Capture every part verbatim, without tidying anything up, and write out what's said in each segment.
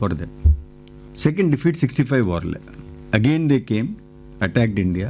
for them. Second defeat sixty-five warல. Again they came, attacked India.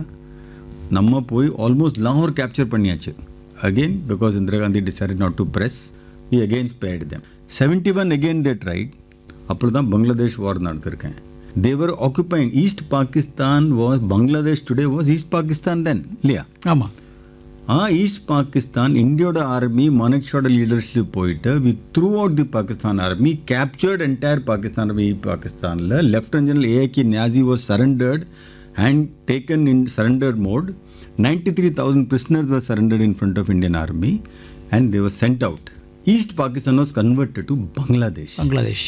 நம்ம போய் almost Lahore capture பண்ணியாச்சு. Again, because Indira Gandhi decided not to press, we again spared them. seventy-one again they tried. அப்புறம் தான் பங்களாதேஷ் வார் நடத்திருக்கேன். They were occupying East Pakistan was Bangladesh today was East Pakistan then இல்லையா? ஆமாம். ஆ east Pakistan இந்தியோட army மனக்ஷோட leadership போயிட்டு we through out the Pakistan army captured entire Pakistan army பாகிஸ்தானில் lieutenant general AK Niazi was surrendered and taken in surrendered mode. Ninety three thousand prisoners was surrendered in front of Indian army and they was send out. East Pakistan was converted to Bangladesh. Bangladesh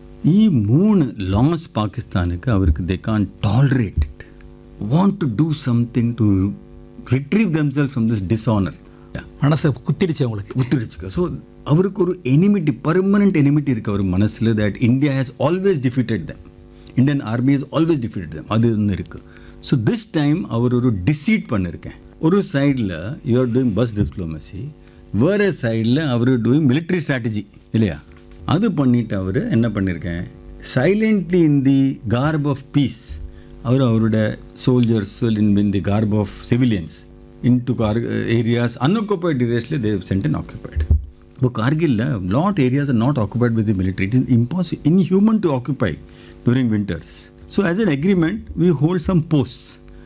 ఈ మూడు loss పాకిస్తాన్కి அவருக்கு they can tolerate it, want to do something to retrieve themselves from this dishonor. மனசை குத்திடுச்சு அவங்களுக்கு. குத்திடுச்சு. So அவருக்கு ஒரு enmity, permanent enmity இருக்குது அவர் மனசில். That India has always defeated them, Indian army has always defeated them, அது ஒன்று இருக்குது. ஸோ திஸ் டைம் அவர் ஒரு டிசீட் பண்ணியிருக்கேன். ஒரு சைடில் you are doing bus diplomacy, வேறு சைடில் அவர் டூயிங் மிலிட்ரி ஸ்ட்ராட்டஜி இல்லையா? அது பண்ணிவிட்டு அவர் என்ன பண்ணியிருக்கேன், silently in the corp of piece அவர் அவரோட soldiers in in the corp of civilians in to car areas அன்ஆக்குபைட் ஏரியாஸ்ல they send and occupied. இப்போ கார்கில்ல lot areas R not occupied with the military. It is impossible, inhuman to occupy touring winters. So as an agreement we hold some posts.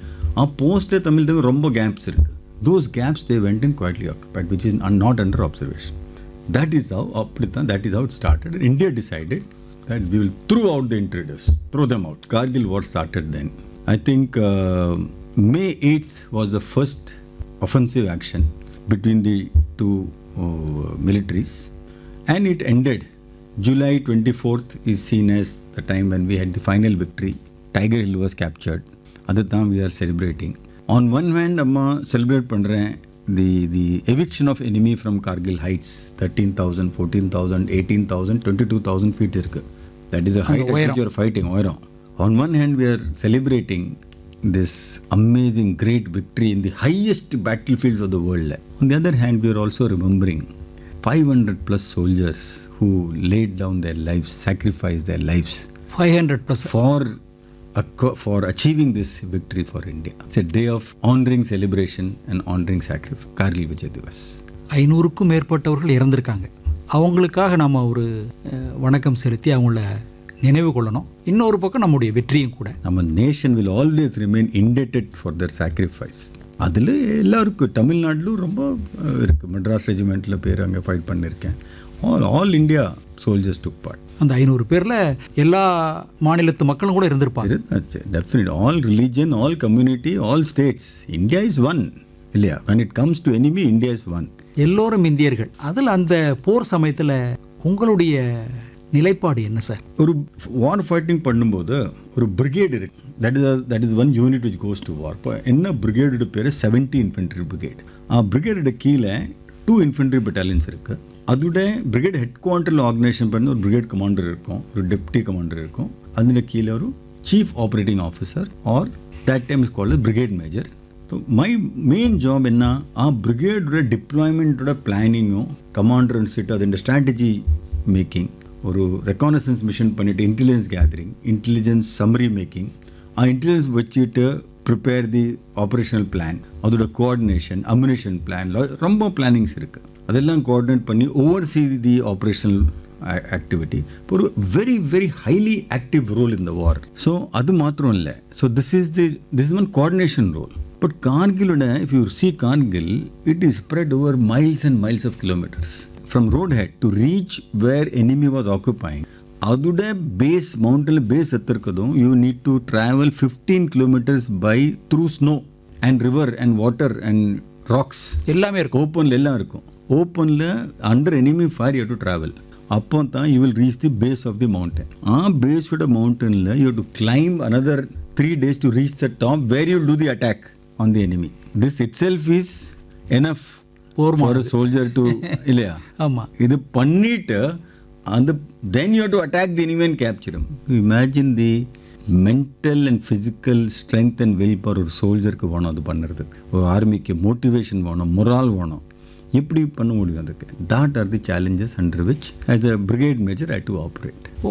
ஆ போஸ்ட்டில் தமிழ் தமிழ் ரொம்ப caps இருக்குது. Those caps they went in quietly occupied which is not under observation. That is how அப்படித்தான் that is how it started. India decided that we will throw out the intruders, throw them out. Kargil war started then. I think uh, May eighth was the first offensive action between the two uh, militaries, and it ended. July twenty-fourth is seen as the time when we had the final victory. Tiger Hill was captured. At the time we are celebrating. On one hand, amma celebrate pandren the the eviction of enemy from Kargil heights, thirteen thousand, fourteen thousand, eighteen thousand, twenty-two thousand feet irukku. That is the height at which you are fighting. On one hand we are celebrating this amazing great victory in the highest battlefields of the world. On the other hand, we are also remembering five hundred plus soldiers who laid down their lives, sacrificed their lives five hundred plus for for achieving this victory for India. It's a day of honoring celebration and honoring sacrifice. Kargil Vijay Divas. ஐநூறுக்கும் மேற்பட்டவர்கள் இறந்திருக்காங்க. அவங்களுக்காக நம்ம ஒரு வணக்கம் செலுத்தி அவங்கள நினைவு கொள்ளணும். இன்னொரு பக்கம் நம்முடைய வெற்றியும் கூட. நம்ம nation will always remain இண்டெட்டட் for Dhar sacrifice. அதில் எல்லாருக்கும் தமிழ்நாட்டிலும் ரொம்ப இருக்குது. மெட்ராஸ் ரெஜிமெண்ட்டில் பேர் அங்கே ஃபைட் பண்ணியிருக்கேன். ஆல் ஆல் இண்டியா சோல்ஜர்ஸ் டுக் பார்ட். அந்த ஐநூறு பேரில் எல்லா மாநிலத்து மக்களும் கூட இருந்திருப்பாங்க. Definite. All religion, all community, all states. India is one இல்லையா? when it comes to enemy, India is one. எல்லோரும் இந்தியர்கள். அதில் அந்த போர் சமயத்தில் உங்களுடைய நிலைப்பாடு என்ன சார்? ஒரு வார் ஃபைட்டிங் பண்ணும்போது ஒரு பிரிகேட் இருக்கு. That is that is one unit which goes to வார். இப்போ என்ன பிரிகேடோட பேர் செவன்டி இன்ஃபென்ட்ரி பிரிகேட். ஆ பிரிகேடோட கீழே டூ இன்ஃபென்ட்ரி பட்டாலியன்ஸ் இருக்குது. அதோட பிரிகேட் ஹெட் குவார்ட்டரில் ஆர்கனைசேஷன் பண்ணி ஒரு பிரிகேட் கமாண்டர் இருக்கும், ஒரு டெப்டி கமாண்டர் இருக்கும். அதில் கீழே ஒரு chief operating officer R that time is called brigade major. So my main job என்ன, ஆ பிரிகேடோட டிப்ளாய்மெண்ட்டோட பிளானிங்கும் கமாண்டர் அனுப்பிச்சிட்டு அதோட ஸ்ட்ராட்டஜி மேக்கிங், ஒரு ரெக்கானசன்ஸ் மிஷன் பண்ணிவிட்டு intelligence gathering, intelligence summary making, ஆ இன்டெலிஜென்ஸ் வச்சுட்டு ப்ரிப்பேர் தி ஆப்ரேஷனல் பிளான், அதோட கோஆர்டினேஷன், அம்யூனிஷன் பிளான், ரொம்ப plannings இருக்குது. அதெல்லாம் கோஆர்டினேட் பண்ணி ஓவர்சீ தி ஆப்ரேஷனல் ஆக்டிவிட்டி. ஒரு very very highly active role in the war. So அது மாத்திரம் இல்லை. So this is the this is one coordination role. But கார்கிலோட if you see Kargil it is spread over miles and miles half kilometres from road head to reach where enemy was occupying. அதோட base மவுண்டனில் base எத்திருக்கதும் you need to travel fifteen kilometres by through snow and river and water and rocks எல்லாமே இருக்கும். ஓப்பனில் எல்லாம் இருக்கும். ஓப்பனில் under enemy fire you to travel. அப்போ தான் you will reach the base of the mountain. Ah பேஸோட மவுண்டனில் you to claim another three days to reach the top where you two the attack on the enemy. This it self is enough for a soldier to இல்லையா? ஆமாம். இது பண்ணிட்டு அந்த then you to attack the enemy and capture him. Imagine the mental and physical strength and will power ஒரு சோல்ஜருக்கு வேணும். அது பண்ணுறதுக்கு ஒரு ஆர்மிக்கு மோட்டிவேஷன் வேணும், மொரால் வேணும். எப்படி பண்ண முடியும்? அதுக்கு that are the challenges under which as a brigade major I had to operate.